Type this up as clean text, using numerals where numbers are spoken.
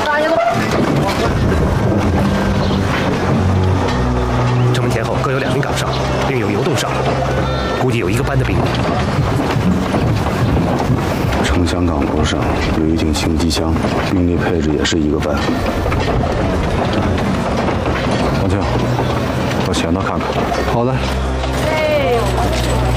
城门前后各有2名岗哨，另有游动哨，估计有1个班的兵力。 城墙岗楼上有一挺轻机枪，兵力配置也是1个班。王庆，到前头看看。 好的。